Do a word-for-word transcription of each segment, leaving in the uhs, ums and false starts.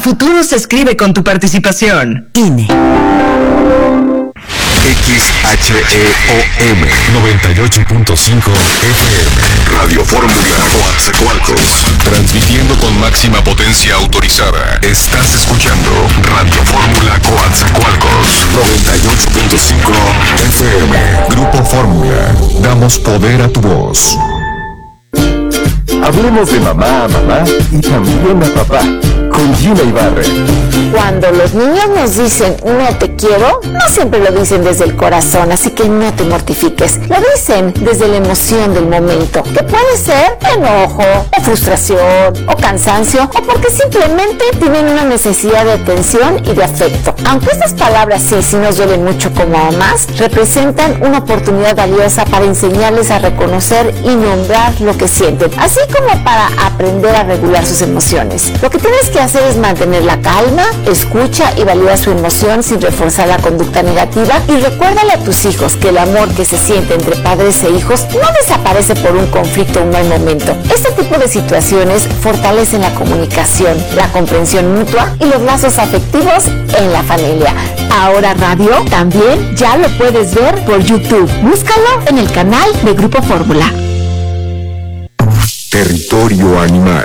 futuro se escribe con tu participación. I N E. X H E O M noventa y ocho punto cinco F M Radio Fórmula Coatzacoalcos, transmitiendo con máxima potencia autorizada. Estás escuchando Radio Fórmula Coatzacoalcos noventa y ocho punto cinco F M. Grupo Fórmula, damos poder a tu voz. Hablemos de mamá a mamá y también a papá, con Gina Ibarra. Cuando los niños nos dicen no te quiero, no siempre lo dicen desde el corazón, así que no te mortifiques. Lo dicen desde la emoción del momento, que puede ser enojo, o frustración, o cansancio, o porque simplemente tienen una necesidad de atención y de afecto. Aunque estas palabras sí, sí nos duelen mucho como mamás, representan una oportunidad valiosa para enseñarles a reconocer y nombrar lo que sienten, así como para aprender a regular sus emociones. Lo que tienes que hacer es mantener la calma, escucha y valida su emoción sin reforzar la conducta negativa, y recuérdale a tus hijos que el amor que se siente entre padres e hijos no desaparece por un conflicto o un mal momento. Este tipo de situaciones fortalecen la comunicación, la comprensión mutua y los lazos afectivos en la familia. Ahora Radio también ya lo puedes ver por YouTube. Búscalo en el canal de Grupo Fórmula. Territorio animal.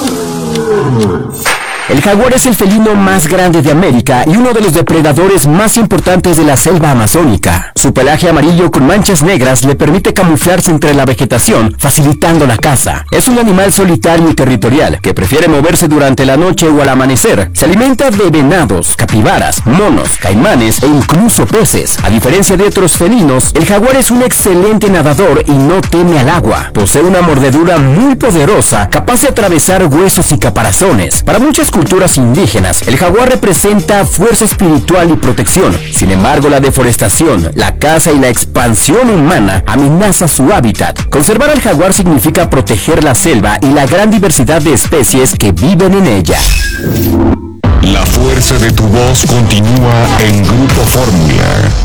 El jaguar es el felino más grande de América y uno de los depredadores más importantes de la selva amazónica. Su pelaje amarillo con manchas negras le permite camuflarse entre la vegetación, facilitando la caza. Es un animal solitario y territorial que prefiere moverse durante la noche o al amanecer. Se alimenta de venados, capibaras, monos, caimanes e incluso peces. A diferencia de otros felinos, el jaguar es un excelente nadador y no teme al agua. Posee una mordedura muy poderosa, capaz de atravesar huesos y caparazones. Para muchas culturas indígenas, el jaguar representa fuerza espiritual y protección. Sin embargo, la deforestación, la caza y la expansión humana amenaza su hábitat. Conservar al jaguar significa proteger la selva y la gran diversidad de especies que viven en ella. La fuerza de tu voz continúa en Grupo Fórmula.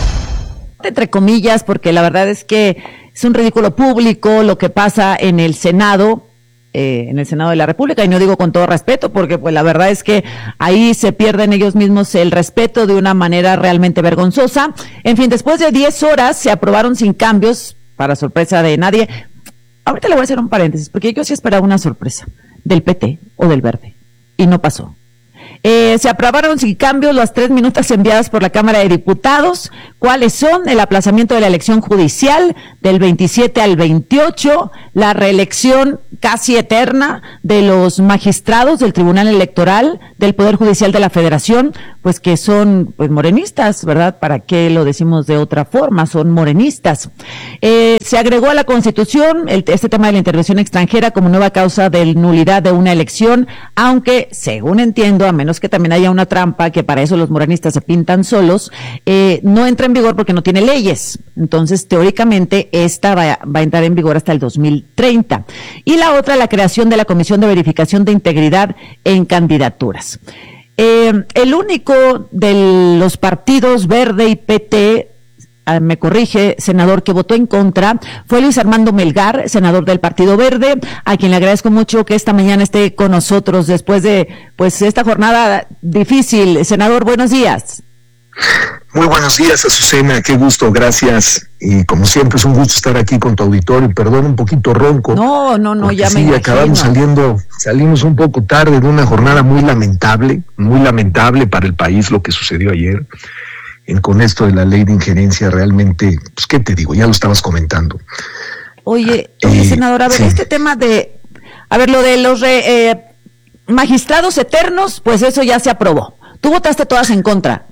Entre comillas, porque la verdad es que es un ridículo público lo que pasa en el Senado. Eh, en el Senado de la República, y no digo con todo respeto, porque pues la verdad es que ahí se pierden ellos mismos el respeto de una manera realmente vergonzosa. En fin, después de diez horas se aprobaron sin cambios, para sorpresa de nadie. Ahorita le voy a hacer un paréntesis, porque yo sí esperaba una sorpresa del P T o del Verde, y no pasó. Eh, se aprobaron sin cambios las tres minutas enviadas por la Cámara de Diputados. ¿Cuáles son? El aplazamiento de la elección judicial del veintisiete al veintiocho, la reelección casi eterna de los magistrados del Tribunal Electoral, del Poder Judicial de la Federación, pues que son pues morenistas, ¿verdad? ¿Para qué lo decimos de otra forma? Son morenistas. Eh, se agregó a la Constitución el, este tema de la intervención extranjera como nueva causa de nulidad de una elección, aunque, según entiendo, a menos que también haya una trampa, que para eso los morenistas se pintan solos, eh, no entra en vigor porque no tiene leyes. Entonces, teóricamente, esta va, va a entrar en vigor hasta el dos mil treinta. Y la otra, la creación de la Comisión de Verificación de Integridad en Candidaturas. Eh, el único de los partidos Verde y P T, Uh, me corrige, senador, que votó en contra, fue Luis Armando Melgar, senador del Partido Verde, a quien le agradezco mucho que esta mañana esté con nosotros después de, pues, esta jornada difícil. Senador, buenos días. Muy buenos días, Azucena, qué gusto, gracias. Y como siempre es un gusto estar aquí con tu auditorio. Perdón, un poquito ronco. No, no, no, ya sí, me imagino. acabamos saliendo, salimos un poco tarde de una jornada muy lamentable, muy lamentable para el país lo que sucedió ayer. En, con esto de la ley de injerencia, realmente, pues, ¿qué te digo? Ya lo estabas comentando. Oye, oye, eh, senador, a ver, sí. este tema de, a ver, lo de los re, eh, magistrados eternos, pues eso ya se aprobó. Tú votaste todas en contra.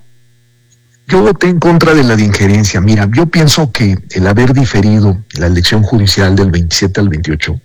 Yo voté en contra de la de injerencia. Mira, yo pienso que el haber diferido la elección judicial del veintisiete al veintiocho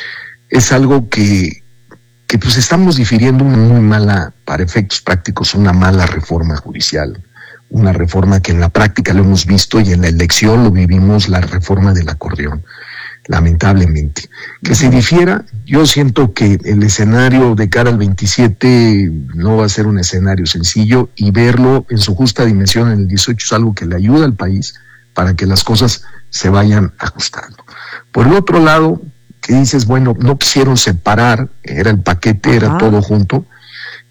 es algo que, que pues estamos difiriendo una muy mala, para efectos prácticos, una mala reforma judicial. Una reforma que en la práctica lo hemos visto y en la elección lo vivimos, la reforma del acordeón, lamentablemente. Que se difiera, yo siento que el escenario de cara al veintisiete no va a ser un escenario sencillo, y verlo en su justa dimensión en el dieciocho es algo que le ayuda al país para que las cosas se vayan ajustando. Por el otro lado, que dices, bueno, no quisieron separar, era el paquete, era ah. todo junto.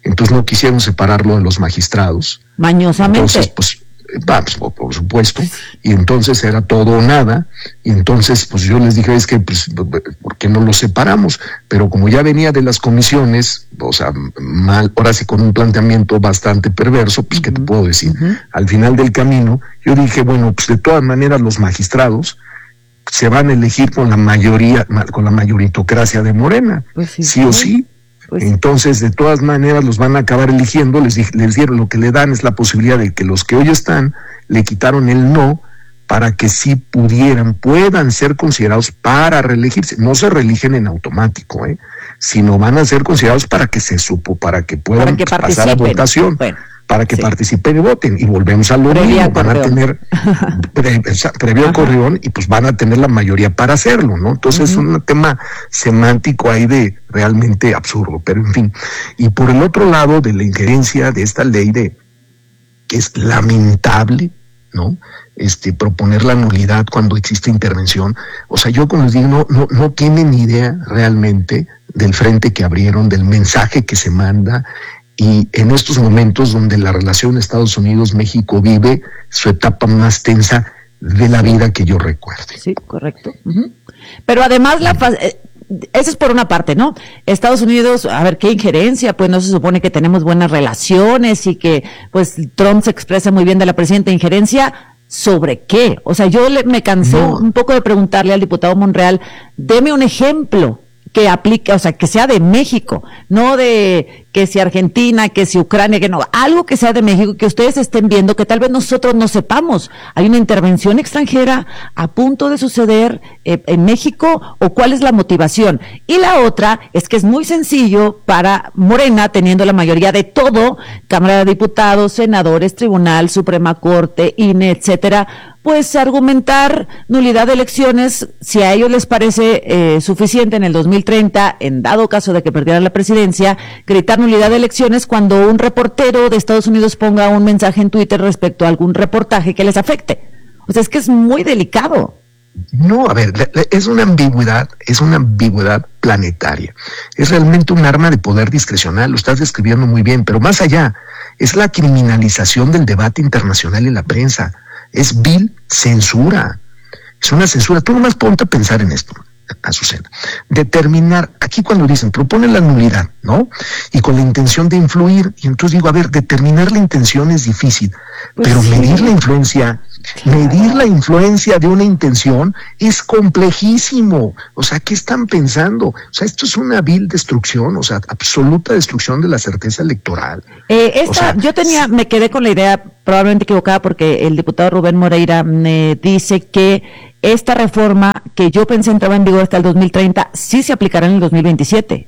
entonces no quisieron separarlo de los magistrados. Mañosamente. Entonces, pues, vamos, por, por supuesto, y entonces era todo o nada, y entonces pues yo les dije, es que pues, ¿por qué no los separamos? Pero como ya venía de las comisiones, o sea, mal, ahora sí con un planteamiento bastante perverso, pues, ¿qué te puedo decir? Uh-huh. Al final del camino, yo dije, bueno, pues de todas maneras los magistrados se van a elegir con la mayoría, con la mayoritocracia de Morena, pues sí, sí o sí. Pues, entonces, de todas maneras, los van a acabar eligiendo. Les, les dieron, lo que le dan es la posibilidad de que los que hoy están le quitaron el no para que sí pudieran, puedan ser considerados para reelegirse. No se reeligen en automático, ¿eh? Sino van a ser considerados para que se supo, para que puedan para que pasar a votación. Bueno. Para que sí. participen y voten, y volvemos a lo mismo, van a tener pre, previo corrión y pues van a tener la mayoría para hacerlo, ¿no? Entonces uh-huh. es un tema semántico ahí de realmente absurdo, pero en fin. Y por el otro lado de la injerencia de esta ley de que es lamentable, ¿no? Este, proponer la nulidad cuando existe intervención, o sea, yo como les digo, no, no, no tienen ni idea realmente del frente que abrieron, del mensaje que se manda. Y en estos momentos donde la relación Estados Unidos-México vive su etapa más tensa de la vida que yo recuerde. Sí, correcto. Uh-huh. Pero además, la eh, eso es por una parte, ¿no? Estados Unidos, a ver, qué injerencia, pues no se supone que tenemos buenas relaciones y que pues Trump se expresa muy bien de la presidenta. ¿Injerencia sobre qué? O sea, yo le, me cansé no. un poco de preguntarle al diputado Monreal, deme un ejemplo que aplique, o sea, que sea de México, no de que si Argentina, que si Ucrania, que no, algo que sea de México, que ustedes estén viendo, que tal vez nosotros no sepamos. ¿Hay una intervención extranjera a punto de suceder eh, en México o cuál es la motivación? Y la otra es que es muy sencillo para Morena, teniendo la mayoría de todo, Cámara de Diputados, senadores, Tribunal, Suprema Corte, I N E, etcétera, pues argumentar nulidad de elecciones si a ellos les parece eh, suficiente en el dos mil treinta, en dado caso de que perdieran la presidencia, gritar nulidad de elecciones cuando un reportero de Estados Unidos ponga un mensaje en Twitter respecto a algún reportaje que les afecte. O sea, es que es muy delicado. No, a ver, es una ambigüedad, es una ambigüedad planetaria. Es realmente un arma de poder discrecional, lo estás describiendo muy bien, pero más allá, es la criminalización del debate internacional en la prensa. Es vil censura, es una censura. Tú nomás ponte a pensar en esto, Azucena. Determinar, aquí cuando dicen, proponen la nulidad, ¿no? Y con la intención de influir, y entonces digo, a ver, determinar la intención es difícil, pues pero sí. medir la influencia, claro. medir la influencia de una intención es complejísimo. O sea, ¿qué están pensando? O sea, esto es una vil destrucción, o sea, absoluta destrucción de la certeza electoral. Eh, esta, o sea, yo tenía, me quedé con la idea probablemente equivocada porque el diputado Rubén Moreira me dice que esta reforma que yo pensé entraba en vigor hasta el dos mil treinta, sí se aplicará en el dos mil veintisiete.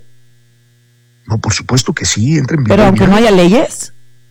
No, por supuesto que sí, entra en vigor. Pero aunque ya no haya leyes.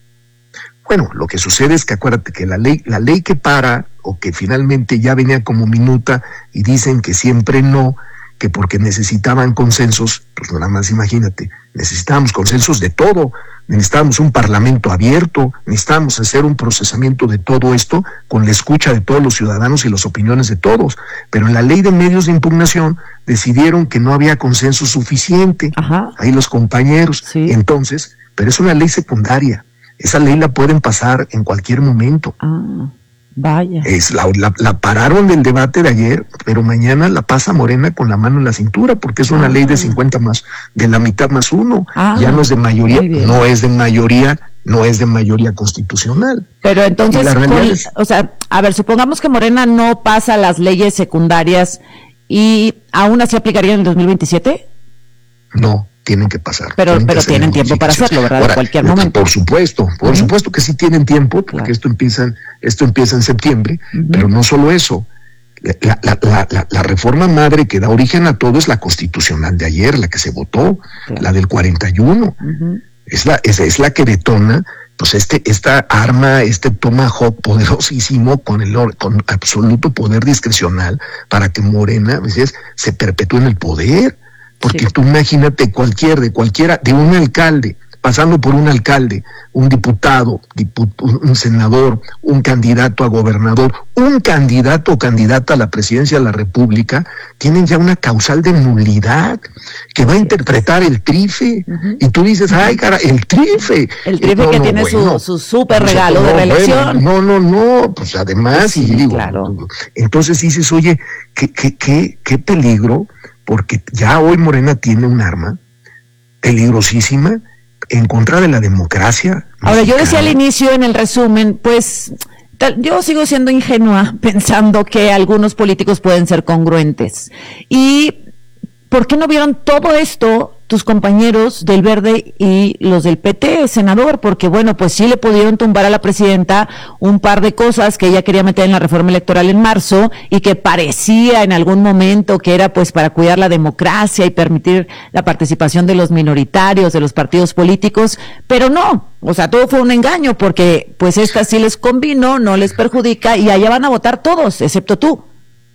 Bueno, lo que sucede es que acuérdate que la ley, la ley que para, o que finalmente ya venía como minuta, y dicen que siempre no, que porque necesitaban consensos, pues nada más imagínate, necesitábamos consensos de todo, necesitábamos un parlamento abierto, necesitábamos hacer un procesamiento de todo esto con la escucha de todos los ciudadanos y las opiniones de todos, pero en la ley de medios de impugnación decidieron que no había consenso suficiente. Ajá. Ahí los compañeros, sí. Entonces, pero es una ley secundaria, esa ley la pueden pasar en cualquier momento. Ah. Vaya. Es la, la, la pararon del debate de ayer, pero mañana la pasa Morena con la mano en la cintura, porque es una ah. ley de cincuenta más, de la mitad más uno. Ah. Ya no es de mayoría, no es de mayoría, no es de mayoría constitucional. Pero entonces, con, es, o sea, a ver, supongamos que Morena no pasa las leyes secundarias y aún así aplicaría en el dos mil veintisiete. No. Tienen que pasar. Pero, tienen pero tienen tiempo para hacerlo, ¿verdad? Ahora, en cualquier momento. Por supuesto, por uh-huh. supuesto que sí tienen tiempo, porque claro. esto empieza, esto empieza en septiembre, uh-huh. pero no solo eso. La, la, la, la, la reforma madre que da origen a todo es la constitucional de ayer, la que se votó, claro. la del cuarenta y uno. Uh-huh. Es la, es, es la que detona, pues este, esta arma, este tomahawk poderosísimo con el con absoluto poder discrecional para que Morena, ¿ves? Se perpetúe en el poder. Porque sí. tú imagínate cualquier, de cualquiera, de un alcalde pasando por un alcalde, un diputado, diput- un senador, un candidato a gobernador, un candidato o candidata a la presidencia de la República, tienen ya una causal de nulidad que va a interpretar el trife. Uh-huh. Y tú dices, ay, cara, el trife. El trife no, que no, tiene bueno, su, su súper regalo no, de reelección. Bueno, no, no, no, pues además, sí, y digo, claro. Entonces dices, oye, qué, qué, qué, qué peligro, porque ya hoy Morena tiene un arma peligrosísima en contra de la democracia. Ahora, mexicana. Yo decía al inicio en el resumen, pues tal, yo sigo siendo ingenua pensando que algunos políticos pueden ser congruentes. ¿Y por qué no vieron todo esto tus compañeros del Verde y los del P T, senador? Porque bueno, pues sí le pudieron tumbar a la presidenta un par de cosas que ella quería meter en la reforma electoral en marzo y que parecía en algún momento que era pues para cuidar la democracia y permitir la participación de los minoritarios, de los partidos políticos, pero no, o sea, todo fue un engaño porque pues esta sí les convino, no les perjudica y allá van a votar todos, excepto tú.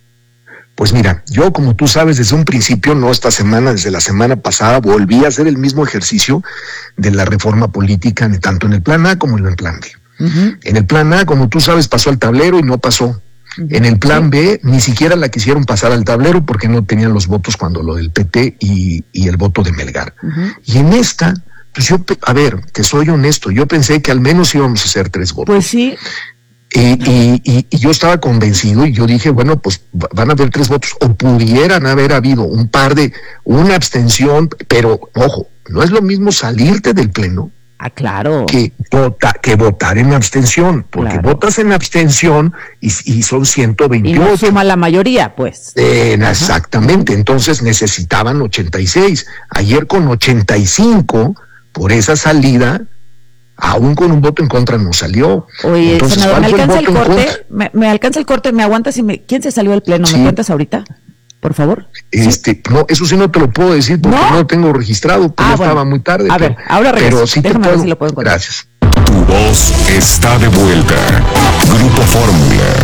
Pues mira, yo como tú sabes desde un principio, no esta semana, desde la semana pasada, volví a hacer el mismo ejercicio de la reforma política, tanto en el plan A como en el plan B. Uh-huh. En el plan A, como tú sabes, pasó al tablero y no pasó. Uh-huh. En el plan B, ni siquiera la quisieron pasar al tablero porque no tenían los votos cuando lo del P T y, y el voto de Melgar. Uh-huh. Y en esta, pues yo, a ver, te soy honesto, yo pensé que al menos íbamos a hacer tres votos. Pues sí. Y, y, y, y yo estaba convencido y yo dije, bueno, pues van a haber tres votos o pudieran haber habido un par de, una abstención, pero ojo, no es lo mismo salirte del pleno ah, claro. que, vota, que votar en abstención, porque claro. votas en abstención y, y son ciento veintiocho. Y no suma la mayoría, pues. Eh, exactamente, entonces necesitaban ochenta y seis. Ayer con ochenta y cinco, por esa salida, aún con un voto en contra no salió. Oye, entonces, senador, ¿me alcanza el, el corte? ¿Me, ¿Me alcanza el corte? ¿Me aguantas? Y me... ¿Quién se salió del pleno? Sí. ¿Me cuentas ahorita? Por favor. Este, ¿Sí? No, eso sí no te lo puedo decir porque no, no lo tengo registrado, pues ah, ya bueno. estaba muy tarde. A pero, ver, ahora regreso. Pero sí Déjame te puedo... ver si lo puedo encontrar. Gracias. Tu voz está de vuelta. Grupo Fórmula.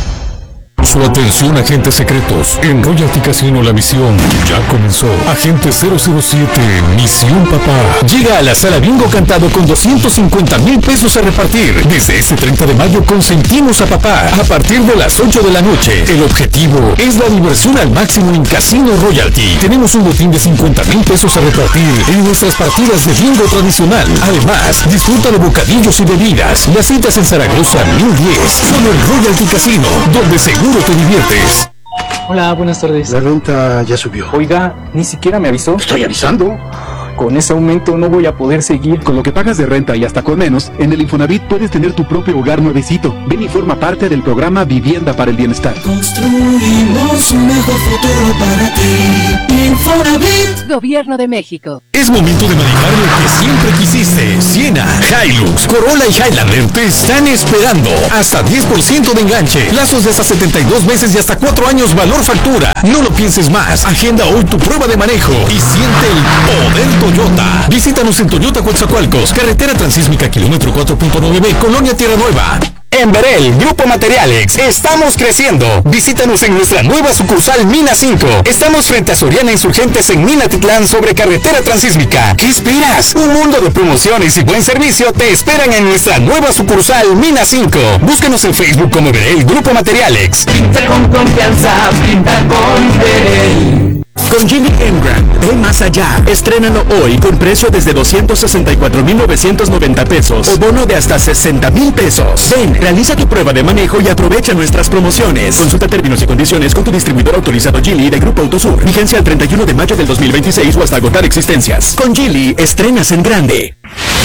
Su atención, agentes secretos. En Royalty Casino la misión ya comenzó. Agente cero cero siete, Misión Papá. Llega a la sala Bingo Cantado con doscientos cincuenta mil pesos a repartir. Desde este treinta de mayo consentimos a papá. A partir de las ocho de la noche. El objetivo es la diversión al máximo en Casino Royalty. Tenemos un botín de cincuenta mil pesos a repartir en nuestras partidas de bingo tradicional. Además, disfruta de bocadillos y bebidas. Las citas en Zaragoza mil diez. Solo en Royalty Casino, donde seguro te diviertes. Hola, buenas tardes. La renta ya subió. Oiga, ni siquiera me avisó. Estoy avisando. Con ese aumento no voy a poder seguir. Con lo que pagas de renta y hasta con menos, en el Infonavit puedes tener tu propio hogar nuevecito. Ven y forma parte del programa Vivienda para el Bienestar. Construimos un mejor futuro para ti. Infonavit, Gobierno de México. Es momento de manejar lo que siempre quisiste. Siena, Hilux, Corolla y Highlander te están esperando. Hasta diez por ciento de enganche. Plazos de hasta setenta y dos meses y hasta cuatro años valor factura. No lo pienses más. Agenda hoy tu prueba de manejo y siente el poder Toyota. Visítanos en Toyota Coatzacoalcos, carretera transísmica kilómetro cuatro punto nueve B, Colonia Tierra Nueva. En Berel, Grupo Materialex, estamos creciendo. Visítanos en nuestra nueva sucursal Mina cinco. Estamos frente a Soriana Insurgentes en Minatitlán sobre carretera transísmica. ¿Qué esperas? Un mundo de promociones y buen servicio te esperan en nuestra nueva sucursal Mina cinco. Búscanos en Facebook como Berel Grupo Materialex. Pinta con confianza, pinta con Berel. Con Geely Emgrand, ve más allá. Estrénalo hoy con precio desde doscientos sesenta y cuatro mil novecientos noventa pesos o bono de hasta sesenta mil pesos. Ven, realiza tu prueba de manejo y aprovecha nuestras promociones. Consulta términos y condiciones con tu distribuidor autorizado Geely de Grupo Autosur. Vigencia el treinta y uno de mayo del dos mil veintiséis o hasta agotar existencias. Con Geely, estrenas en grande.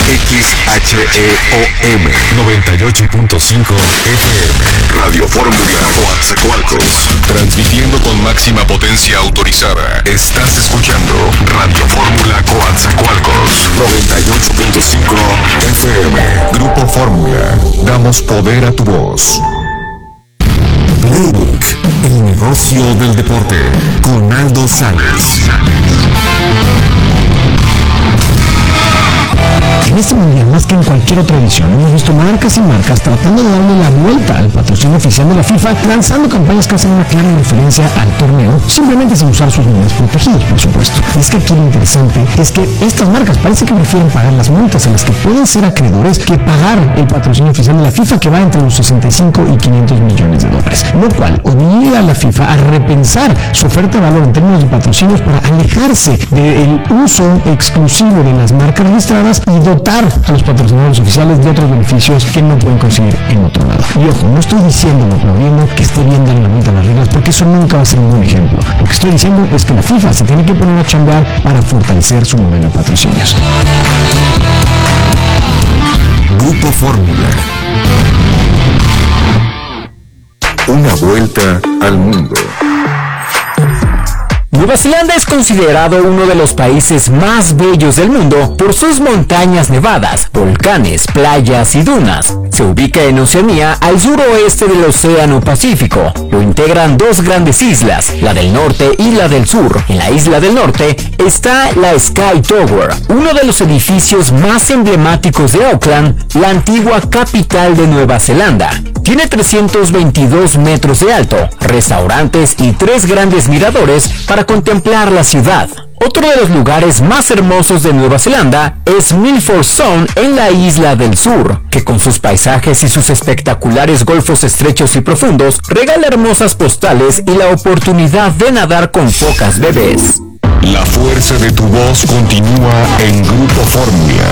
X H E O M noventa y ocho punto cinco F M Radio Fórmula Coatzacoalcos, transmitiendo con máxima potencia autorizada. Estás escuchando Radio Fórmula Coatzacoalcos noventa y ocho punto cinco F M. Grupo Fórmula, damos poder a tu voz. Playbook, el negocio del deporte, con Aldo Sáenz. En este mundial, más que en cualquier otra edición, hemos visto marcas y marcas tratando de darle la vuelta al patrocinio oficial de la FIFA, lanzando campañas que hacen una clara referencia al torneo, simplemente sin usar sus nombres protegidos, por supuesto. Y es que aquí lo interesante es que estas marcas parece que prefieren pagar las multas a las que pueden ser acreedores que pagar el patrocinio oficial de la FIFA, que va entre los sesenta y cinco y quinientos millones de dólares, lo cual obliga a la FIFA a repensar su oferta de valor en términos de patrocinios para alejarse del uso exclusivo de las marcas registradas y dotar a los patrocinadores oficiales de otros beneficios que no pueden conseguir en otro lado. Y ojo, no estoy diciendo o aplaudiendo que esté bien darle la vuelta a las reglas, porque eso nunca va a ser un buen ejemplo. Lo que estoy diciendo es que la FIFA se tiene que poner a chambear para fortalecer su modelo de patrocinios. Grupo Fórmula. Una vuelta al mundo. Nueva Zelanda es considerado uno de los países más bellos del mundo por sus montañas nevadas, volcanes, playas y dunas. Se ubica en Oceanía, al suroeste del Océano Pacífico. Lo integran dos grandes islas, la del norte y la del sur. En la isla del norte está la Sky Tower, uno de los edificios más emblemáticos de Auckland, la antigua capital de Nueva Zelanda. Tiene trescientos veintidós metros de alto, restaurantes y tres grandes miradores para contemplar la ciudad. Otro de los lugares más hermosos de Nueva Zelanda es Milford Sound en la isla del sur, que con sus paisajes y sus espectaculares golfos estrechos y profundos regala hermosas postales y la oportunidad de nadar con focas bebés. La fuerza de tu voz continúa en Grupo Fórmula.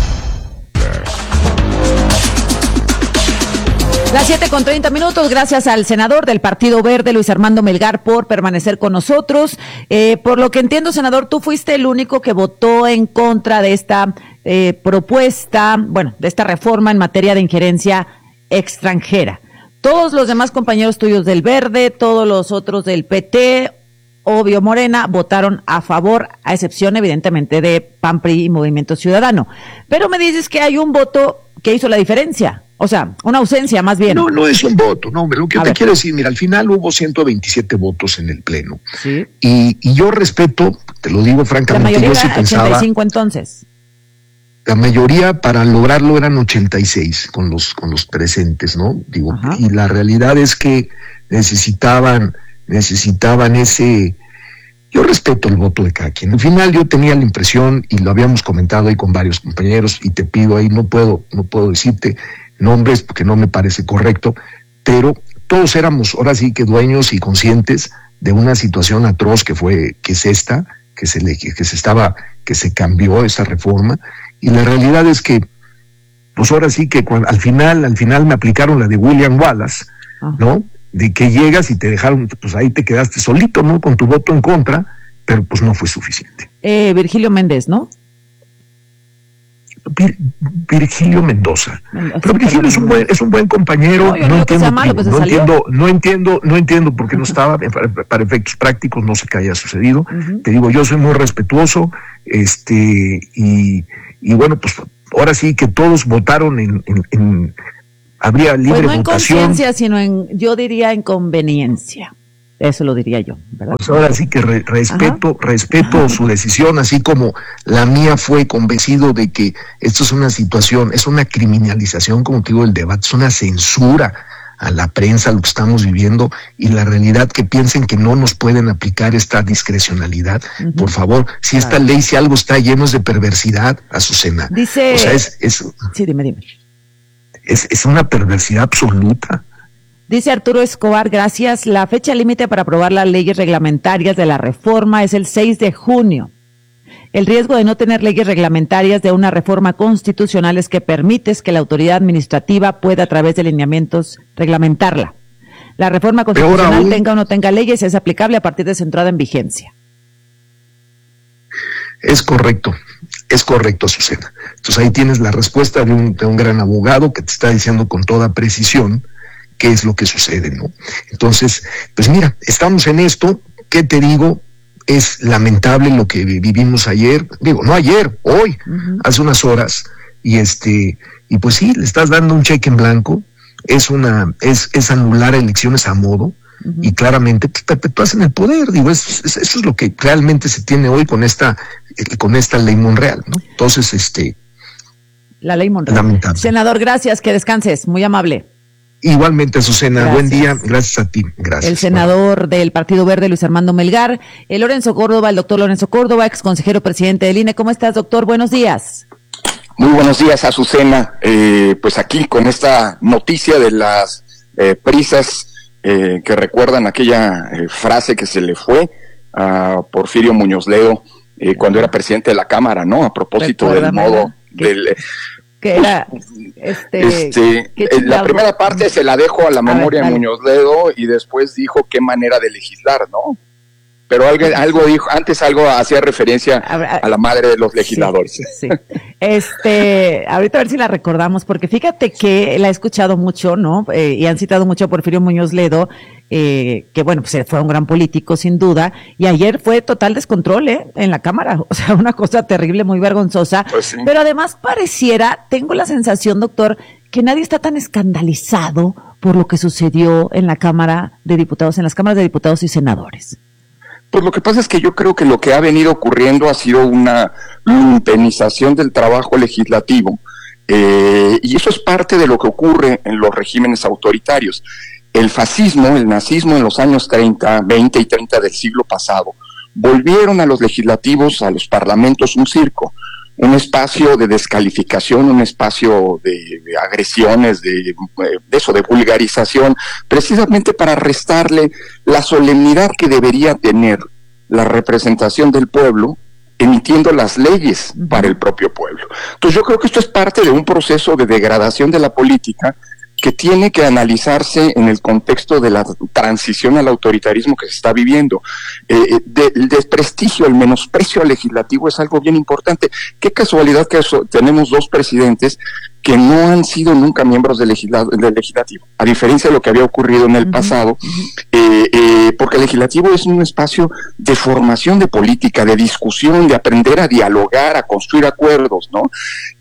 Las siete con treinta minutos, gracias al senador del Partido Verde, Luis Armando Melgar, por permanecer con nosotros. Eh, por lo que entiendo, senador, tú fuiste el único que votó en contra de esta eh, propuesta, bueno, de esta reforma en materia de injerencia extranjera. Todos los demás compañeros tuyos del Verde, todos los otros del P T, obvio Morena, votaron a favor, a excepción evidentemente de P A N, P R I y Movimiento Ciudadano. Pero me dices que hay un voto que hizo la diferencia. O sea, una ausencia más bien. No, no es un voto, no, lo que yo te quiero decir, mira, al final hubo ciento veintisiete votos en el Pleno. Sí. Y, y yo respeto, te lo digo francamente, la mayoría yo sí era pensaba... ochenta y cinco entonces. La mayoría para lograrlo eran ochenta y seis con los, con los presentes, ¿no? Digo, ajá. Y la realidad es que necesitaban, necesitaban ese... Yo respeto el voto de cada quien. Al final yo tenía la impresión, y lo habíamos comentado ahí con varios compañeros, y te pido ahí, no puedo, no puedo decirte nombres porque no me parece correcto, pero todos éramos ahora sí que dueños y conscientes de una situación atroz que fue, que es esta, que se le, que se estaba, que se cambió esa reforma, y la realidad es que, pues ahora sí que cuando, al final, al final me aplicaron la de William Wallace, ah. ¿no? De que llegas y te dejaron, pues ahí te quedaste solito, ¿no? Con tu voto en contra, pero pues no fue suficiente. Eh, Virgilio Méndez, ¿no? Vir, Virgilio Mendoza. Mendoza. Pero Virgilio es un buen, es un buen compañero. No, no entiendo, malo, pues no entiendo, no entiendo, no entiendo por qué no estaba. Para, para efectos prácticos no sé qué haya sucedido. Uh-huh. Te digo, yo soy muy respetuoso, este, y, y bueno, pues ahora sí que todos votaron en, en, en habría libre pues no votación. En conciencia, sino en, yo diría en conveniencia. Eso lo diría yo, ¿verdad? Pues ahora sí que re, respeto, Ajá. respeto Ajá. su decisión, así como la mía fue convencido de que esto es una situación, es una criminalización, como te digo, el debate, es una censura a la prensa, lo que estamos viviendo, y la realidad que piensen que no nos pueden aplicar esta discrecionalidad. Uh-huh. Por favor, si esta claro. ley, si algo está lleno de perversidad, Azucena. Dice... O sea, es... es sí, dime, dime. Es, es una perversidad absoluta. Dice Arturo Escobar, gracias. La fecha límite para aprobar las leyes reglamentarias de la reforma es el seis de junio. El riesgo de no tener leyes reglamentarias de una reforma constitucional es que permites que la autoridad administrativa pueda a través de lineamientos reglamentarla. La reforma constitucional aún, tenga o no tenga leyes es aplicable a partir de su entrada en vigencia. Es correcto, es correcto, Azucena. Entonces ahí tienes la respuesta de un, de un gran abogado que te está diciendo con toda precisión qué es lo que sucede, ¿no? Entonces, pues mira, estamos en esto, ¿qué te digo? Es lamentable lo que vivimos ayer, digo, no ayer, hoy, uh-huh. hace unas horas, y este, y pues sí, le estás dando un cheque en blanco, es una, es, es anular elecciones a modo, uh-huh. y claramente pues, perpetúas en el poder, digo, es, es, eso es lo que realmente se tiene hoy con esta, con esta ley Monreal, ¿no? Entonces, este, La ley Monroe. Lamentable. Senador, gracias, que descanses, muy amable. Igualmente, Azucena, Gracias. buen día, gracias a ti, gracias. El senador del Partido Verde, Luis Armando Melgar, el Lorenzo Córdoba, el doctor Lorenzo Córdoba, ex consejero presidente del I N E. ¿Cómo estás, doctor? Buenos días. Muy buenos días, Azucena. Eh, pues aquí con esta noticia de las eh, prisas eh, que recuerdan aquella eh, frase que se le fue a Porfirio Muñoz Ledo eh, cuando era presidente de la Cámara, ¿no? A propósito del modo del... Que era, este, este qué la primera parte se la dejo a la memoria ver, de Muñoz Ledo y después dijo qué manera de legislar, ¿no? Pero algo, algo dijo, antes algo hacía referencia a la madre de los legisladores. Sí, sí. Este, ahorita a ver si la recordamos, porque fíjate que la he escuchado mucho, ¿no? Eh, y han citado mucho a Porfirio Muñoz Ledo, eh, que bueno, pues fue un gran político sin duda, y ayer fue total descontrol, ¿eh? En la Cámara, o sea, una cosa terrible, muy vergonzosa, pues sí. Pero además pareciera, tengo la sensación, doctor, que nadie está tan escandalizado por lo que sucedió en la Cámara de Diputados, en las cámaras de diputados y senadores. Pues lo que pasa es que yo creo que lo que ha venido ocurriendo ha sido una lumpenización del trabajo legislativo, eh, y eso es parte de lo que ocurre en los regímenes autoritarios. El fascismo, el nazismo en los años treinta, veinte y treinta del siglo pasado, volvieron a los legislativos, a los parlamentos, un circo, un espacio de descalificación, un espacio de, de agresiones, de, de eso, de vulgarización, precisamente para restarle la solemnidad que debería tener la representación del pueblo, emitiendo las leyes para el propio pueblo. Entonces yo creo que esto es parte de un proceso de degradación de la política que tiene que analizarse en el contexto de la transición al autoritarismo que se está viviendo. Eh, de, el desprestigio, el menosprecio al legislativo es algo bien importante. Qué casualidad que eso, tenemos dos presidentes que no han sido nunca miembros del, legisla, del legislativo, a diferencia de lo que había ocurrido en el uh-huh. pasado, eh, eh, porque el legislativo es un espacio de formación de política, de discusión, de aprender a dialogar, a construir acuerdos, ¿no?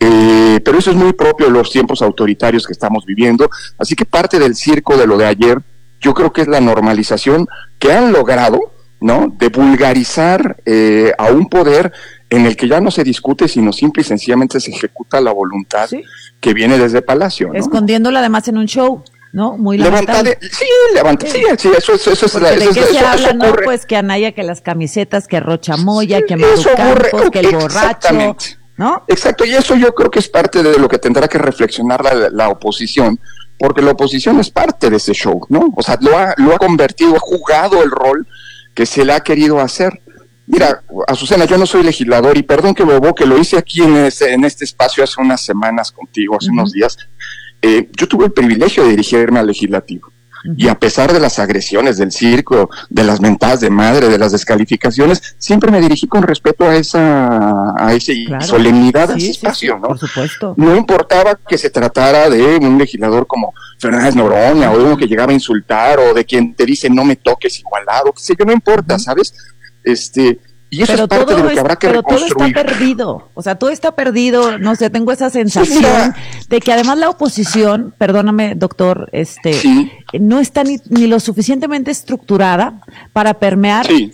Eh, pero eso es muy propio de los tiempos autoritarios que estamos viviendo, así que parte del circo de lo de ayer, yo creo que es la normalización que han logrado, ¿no?, de vulgarizar eh, a un poder en el que ya no se discute, sino simple y sencillamente se ejecuta la voluntad ¿sí? que viene desde Palacio, ¿no? Escondiéndola además en un show, ¿no? Muy lamentable. Levanta de, sí, levanta, sí, sí, eso, eso, eso es la, ¿de eso, qué eso, se eso, habla, eso no? Pues que Anaya, que las camisetas, que Rocha Moya, sí, que Maru Campos, que el borracho, ¿no? Exacto, y eso yo creo que es parte de lo que tendrá que reflexionar la, la oposición, porque la oposición es parte de ese show, ¿no? O sea, lo ha, lo ha convertido, ha jugado el rol que se le ha querido hacer. Mira, Azucena, yo no soy legislador y perdón que bobo, que lo hice aquí en este, en este espacio hace unas semanas contigo, hace uh-huh. unos días. Eh, yo tuve el privilegio de dirigirme al legislativo uh-huh. y a pesar de las agresiones del circo, de las mentadas de madre, de las descalificaciones, siempre me dirigí con respeto a esa, a esa claro. solemnidad de sí, ese espacio, sí, ¿no? Por supuesto. No importaba que se tratara de un legislador como Fernández Noroña o de uno que llegaba a insultar o de quien te dice no me toques igualado, qué sé yo, no importa, uh-huh. ¿sabes? Este, y eso pero es parte de lo que habrá que pero reconstruir. Todo está perdido, o sea, todo está perdido, no sé, tengo esa sensación sí, de que además la oposición, perdóname doctor, este, sí. no está ni, ni lo suficientemente estructurada para permear sí.